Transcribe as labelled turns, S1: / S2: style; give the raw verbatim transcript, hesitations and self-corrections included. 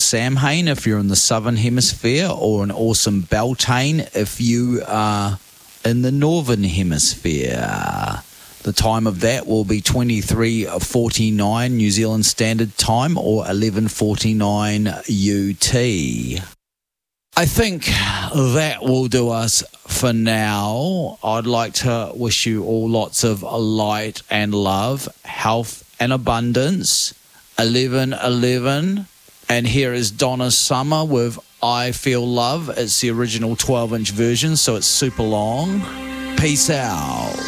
S1: Samhain if you're in the Southern Hemisphere, or an awesome Beltane if you are in the Northern Hemisphere. The time of that will be twenty-three forty-nine New Zealand Standard Time or eleven forty-nine U T. I think that will do us for now. I'd like to wish you all lots of light and love, health and abundance. eleven eleven. And here is Donna Summer with I Feel Love. It's the original twelve-inch version, so it's super long. Peace out.